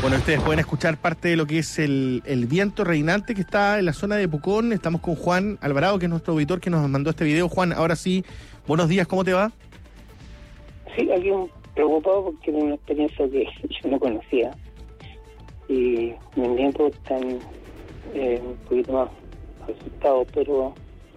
Bueno, ustedes pueden escuchar parte de lo que es el viento reinante que está en la zona de Pucón. Estamos con Juan Alvarado, que es nuestro auditor que nos mandó este video. Juan, ahora sí, buenos días, ¿cómo te va? Sí, aquí preocupado porque era una experiencia que yo no conocía. Y mis nietos están un poquito más asustados, pero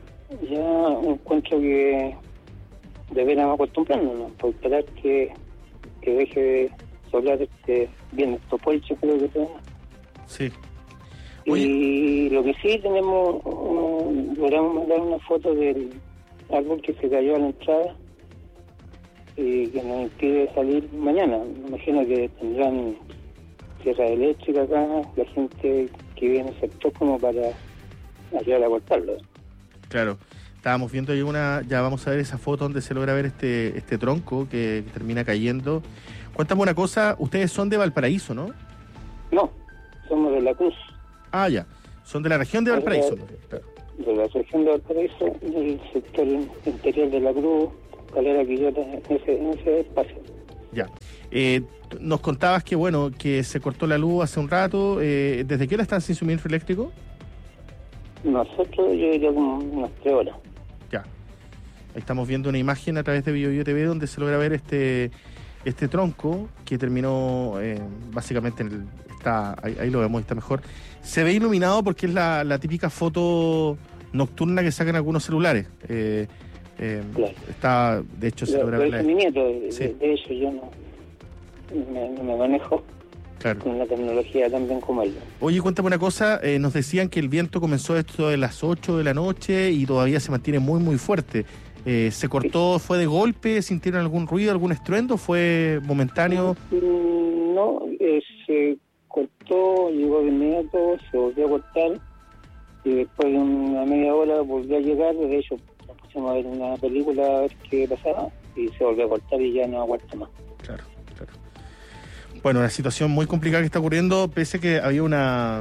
ya encuentro que deberíamos acostumbrarnos, por esperar que deje de soplar viento polcho, creo que se llama. Sí. Oye. Y lo que sí tenemos, logramos mandar una foto del árbol que se cayó a la entrada y que nos impide salir mañana. Me imagino que tendrán tierra eléctrica acá, la gente que vive en el sector, como para ayudar a cortarlo. Claro. Estábamos viendo ahí ya vamos a ver esa foto donde se logra ver este tronco que termina cayendo. Cuéntame una cosa, ustedes son de Valparaíso, ¿no? No, somos de La Cruz. Ah, ya, son de la región de Valparaíso. De la región de Valparaíso, del sector interior de La Cruz, Calera, Quillota, en ese espacio. Ya. Nos contabas que se cortó la luz hace un rato. ¿Desde qué hora están sin suministro eléctrico? Nosotros, yo diría como unas 3 horas. Ya. Ahí estamos viendo una imagen a través de BioBio TV donde se logra ver este tronco que terminó básicamente ahí lo vemos, está mejor. Se ve iluminado porque es la típica foto nocturna que sacan algunos celulares. Claro. Está, de hecho, se logra ver. Mi nieto, sí. de hecho, yo no me manejo. Claro. Con la tecnología también como él. Oye, cuéntame una cosa, nos decían que el viento comenzó esto de las 8 de la noche y todavía se mantiene muy, muy fuerte. ¿Se cortó, fue de golpe? ¿Sintieron algún ruido, algún estruendo? ¿Fue momentáneo? No, se cortó, llegó de inmediato, se volvió a cortar y después de una media hora volvió a llegar. De hecho, nos pusimos a ver una película a ver qué pasaba y se volvió a cortar y ya no aguanta más. Claro. Bueno, una situación muy complicada que está ocurriendo, pese que hay un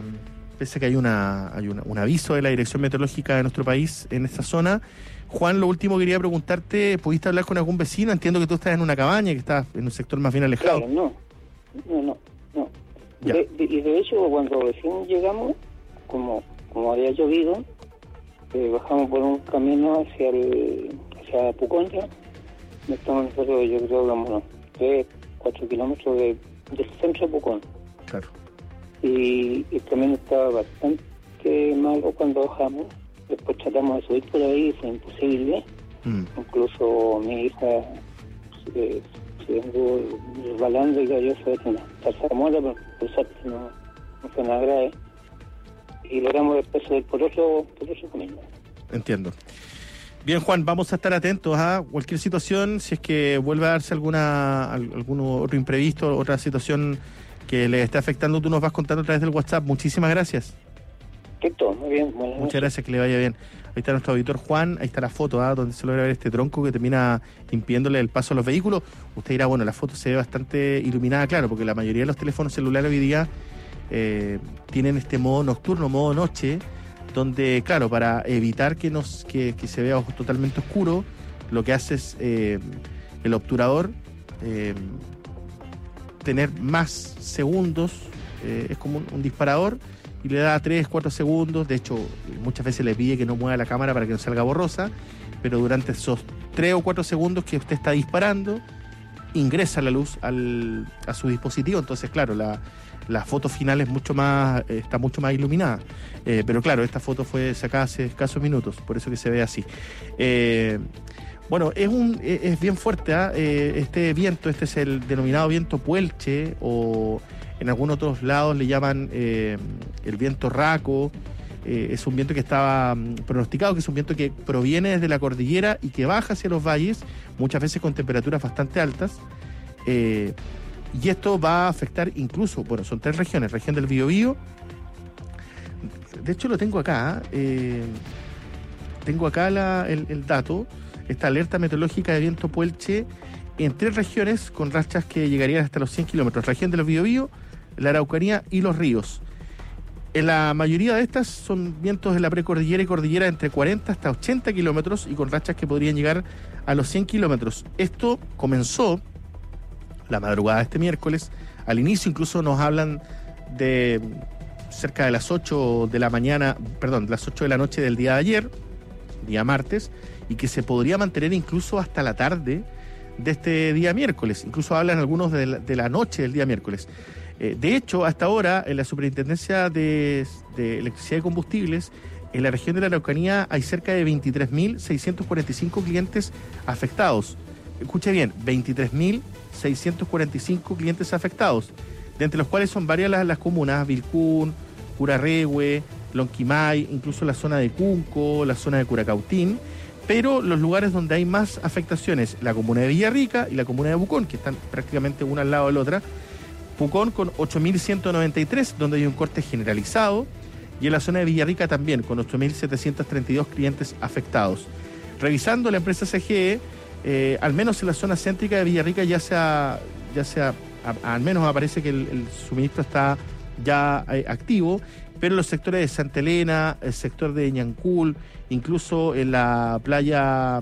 aviso de la Dirección Meteorológica de nuestro país en esta zona. Juan, lo último quería preguntarte, ¿pudiste hablar con algún vecino? Entiendo que tú estás en una cabaña, que estás en un sector más bien alejado. Claro, no. Y de hecho, cuando recién llegamos, como había llovido, bajamos por un camino hacia Pucón, ya. Estamos nosotros, yo creo, como 3-4 kilómetros del centro de Pucón. Claro. Y el camino estaba bastante malo cuando bajamos. Después tratamos de subir por ahí y fue imposible. Incluso mi hija se anduvo resbalando y cayó sobre una tarzamuela, pero por suerte no fue nada grave. Y logramos después subir por otro camino. Entiendo. Bien, Juan, vamos a estar atentos a cualquier situación, si es que vuelve a darse algún otro imprevisto, otra situación que le esté afectando, tú nos vas contando a través del WhatsApp. Muchísimas gracias. Perfecto, muy bien. Muchas gracias, que le vaya bien. Ahí está nuestro auditor Juan, ahí está la foto, donde se logra ver este tronco que termina impidiéndole el paso a los vehículos. Usted dirá, bueno, la foto se ve bastante iluminada, claro, porque la mayoría de los teléfonos celulares hoy día tienen este modo nocturno, modo noche, donde, claro, para evitar que se vea totalmente oscuro, lo que hace es el obturador tener más segundos, es como un disparador, y le da 3-4 segundos. De hecho, muchas veces le pide que no mueva la cámara para que no salga borrosa, pero durante esos 3 o 4 segundos que usted está disparando, ingresa la luz a su dispositivo. Entonces, claro, la foto final está mucho más iluminada. Pero claro, esta foto fue sacada hace escasos minutos, por eso que se ve así. Bueno, es bien fuerte, este viento. Este es el denominado viento puelche, o en algunos otros lados le llaman el viento raco. Es un viento que estaba pronosticado, que es un viento que proviene desde la cordillera y que baja hacia los valles, muchas veces con temperaturas bastante altas. Y esto va a afectar incluso, son 3 regiones: región del Biobío. De hecho lo tengo acá, tengo acá el dato, esta alerta meteorológica de viento puelche en 3 regiones con rachas que llegarían hasta los 100 kilómetros: región del Biobío, la Araucanía y los ríos. En la mayoría de estas son vientos de la precordillera y cordillera entre 40 hasta 80 kilómetros y con rachas que podrían llegar a los 100 kilómetros. Esto comenzó la madrugada de este miércoles al inicio incluso nos hablan de cerca de las 8 de la mañana, perdón, las 8 de la noche del día de ayer, día martes, y que se podría mantener incluso hasta la tarde de este día miércoles. Incluso hablan algunos de la noche del día miércoles. De hecho, hasta ahora, en la Superintendencia de Electricidad y Combustibles, en la región de la Araucanía hay cerca de 23.645 clientes afectados. Escuche bien, 23.645 clientes afectados, de entre los cuales son varias las comunas: Vilcún, Curarrehue, Lonquimay, incluso la zona de Cunco, la zona de Curacautín, pero los lugares donde hay más afectaciones, la comuna de Villarrica y la comuna de Pucón, que están prácticamente una al lado de la otra. Pucón con 8.193, donde hay un corte generalizado, y en la zona de Villarrica también, con 8.732 clientes afectados. Revisando la empresa CGE, al menos en la zona céntrica de Villarrica al menos aparece que el suministro está ya activo, pero en los sectores de Santa Elena, el sector de Ñancul, incluso en la playa...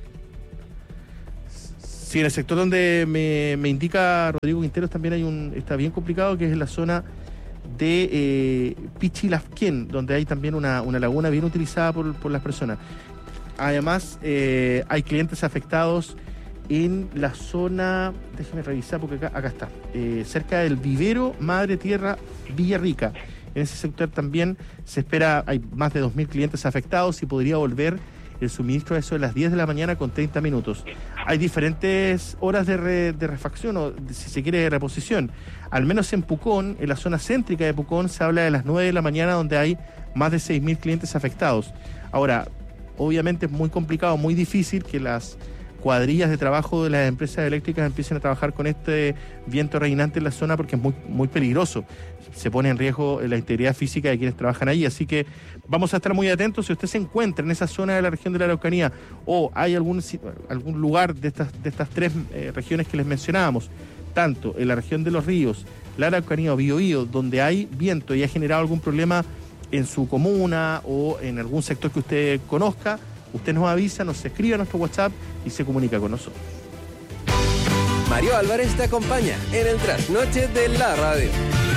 Sí, en el sector donde me indica Rodrigo Quinteros también está bien complicado, que es en la zona de Pichilafquén, donde hay también una laguna bien utilizada por las personas. Además, hay clientes afectados en la zona, déjeme revisar porque acá está, cerca del vivero Madre Tierra Villarrica. En ese sector también se espera, hay más de 2.000 clientes afectados y podría volver el suministro a eso de las 10 de la mañana con 30 minutos. Hay diferentes horas de refacción o, si se quiere, de reposición. Al menos en Pucón, en la zona céntrica de Pucón, se habla de las 9 de la mañana, donde hay más de 6.000 clientes afectados. Ahora, obviamente es muy complicado, muy difícil que las cuadrillas de trabajo de las empresas eléctricas empiecen a trabajar con este viento reinante en la zona, porque es muy, muy peligroso. Se pone en riesgo la integridad física de quienes trabajan allí, así que vamos a estar muy atentos. Si usted se encuentra en esa zona de la región de la Araucanía o hay algún lugar de estas tres regiones que les mencionábamos, tanto en la región de Los Ríos, la Araucanía o Biobío, donde hay viento y ha generado algún problema en su comuna o en algún sector que usted conozca, usted nos avisa, nos escribe a nuestro WhatsApp y se comunica con nosotros. Mario Álvarez te acompaña en el trasnoche de la radio.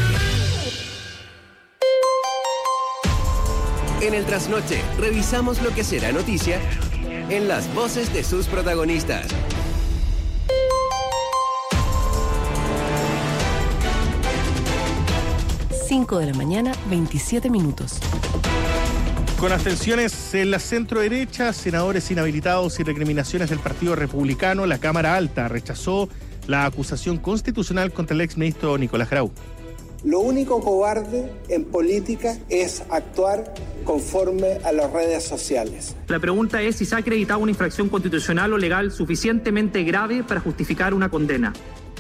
En el trasnoche revisamos lo que será noticia en las voces de sus protagonistas. 5 de la mañana, 27 minutos. Con abstenciones en la centro-derecha, senadores inhabilitados y recriminaciones del Partido Republicano, la Cámara Alta rechazó la acusación constitucional contra el exministro Nicolás Grau. Lo único cobarde en política es actuar conforme a las redes sociales. La pregunta es si se ha acreditado una infracción constitucional o legal suficientemente grave para justificar una condena.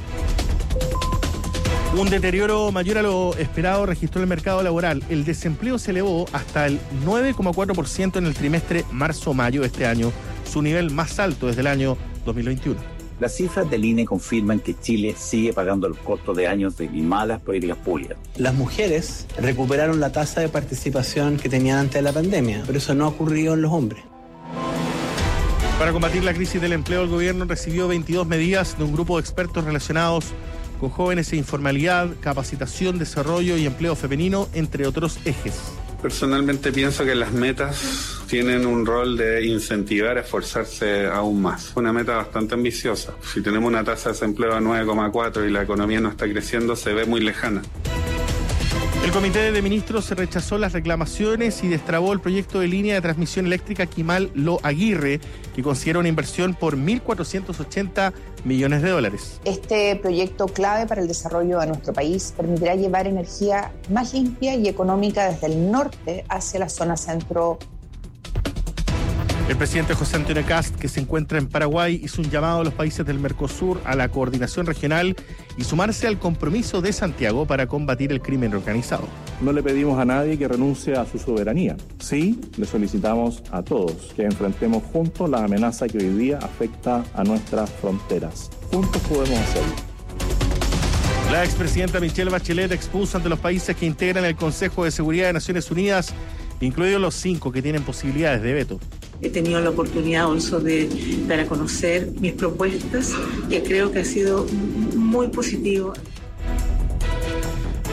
Un deterioro mayor a lo esperado registró el mercado laboral. El desempleo se elevó hasta el 9,4% en el trimestre marzo-mayo de este año, su nivel más alto desde el año 2021. Las cifras del INE confirman que Chile sigue pagando el costo de años de malas políticas públicas. Las mujeres recuperaron la tasa de participación que tenían antes de la pandemia, pero eso no ha ocurrido en los hombres. Para combatir la crisis del empleo, el gobierno recibió 22 medidas de un grupo de expertos relacionados con jóvenes e informalidad, capacitación, desarrollo y empleo femenino, entre otros ejes. Personalmente pienso que las metas tienen un rol de incentivar a esforzarse aún más. Una meta bastante ambiciosa. Si tenemos una tasa de desempleo de 9,4 y la economía no está creciendo, se ve muy lejana. El Comité de Ministros rechazó las reclamaciones y destrabó el proyecto de línea de transmisión eléctrica Quimal-Lo Aguirre, que considera una inversión por 1.480 millones de dólares. Este proyecto clave para el desarrollo de nuestro país permitirá llevar energía más limpia y económica desde el norte hacia la zona centro. El presidente José Antonio Kast, que se encuentra en Paraguay, hizo un llamado a los países del Mercosur a la coordinación regional y sumarse al compromiso de Santiago para combatir el crimen organizado. No le pedimos a nadie que renuncie a su soberanía. Sí, le solicitamos a todos que enfrentemos juntos la amenaza que hoy día afecta a nuestras fronteras. Juntos podemos hacerlo. La expresidenta Michelle Bachelet expuso ante los países que integran el Consejo de Seguridad de Naciones Unidas, incluidos los 5 que tienen posibilidades de veto. He tenido la oportunidad, Olso, de dar a conocer mis propuestas, que creo que ha sido muy positivo.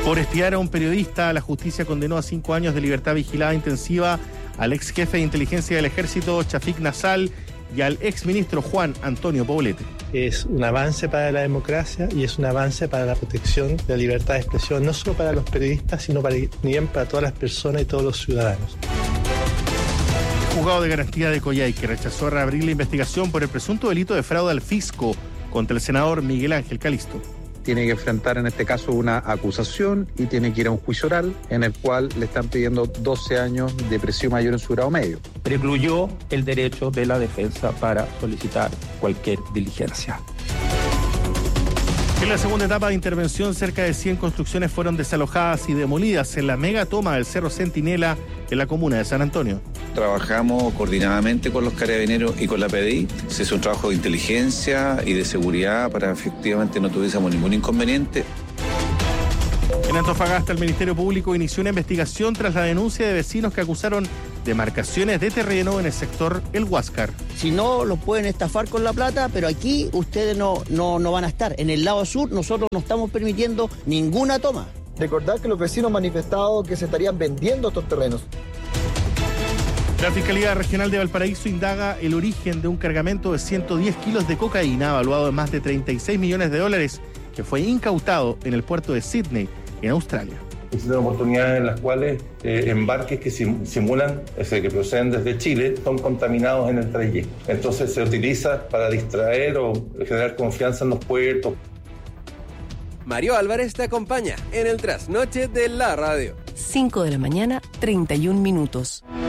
Por espiar a un periodista, la justicia condenó a 5 años de libertad vigilada intensiva al ex jefe de inteligencia del ejército, Chafik Nassal, y al ex ministro Juan Antonio Poblete. Es un avance para la democracia y es un avance para la protección de la libertad de expresión, no solo para los periodistas, sino también para todas las personas y todos los ciudadanos. El juzgado de garantía de Coyhaique rechazó reabrir la investigación por el presunto delito de fraude al fisco contra el senador Miguel Ángel Calisto. Tiene que enfrentar en este caso una acusación y tiene que ir a un juicio oral en el cual le están pidiendo 12 años de presidio mayor en su grado medio. Precluyó el derecho de la defensa para solicitar cualquier diligencia. En la segunda etapa de intervención, cerca de 100 construcciones fueron desalojadas y demolidas en la mega toma del Cerro Centinela en la comuna de San Antonio. Trabajamos coordinadamente con los carabineros y con la PDI. Se hizo un trabajo de inteligencia y de seguridad para efectivamente no tuviésemos ningún inconveniente. En Antofagasta, el Ministerio Público inició una investigación tras la denuncia de vecinos que acusaron de marcaciones de terreno en el sector El Huáscar. Si no, los pueden estafar con la plata, pero aquí ustedes no van a estar. En el lado sur nosotros no estamos permitiendo ninguna toma. Recordar que los vecinos manifestaron que se estarían vendiendo estos terrenos. La Fiscalía Regional de Valparaíso indaga el origen de un cargamento de 110 kilos de cocaína valuado en más de 36 millones de dólares que fue incautado en el puerto de Sydney, en Australia. Existen oportunidades en las cuales embarques que simulan, que proceden desde Chile, son contaminados en el trayecto. Entonces se utiliza para distraer o generar confianza en los puertos. Mario Álvarez te acompaña en el trasnoche de la radio. 5 de la mañana, 31 minutos.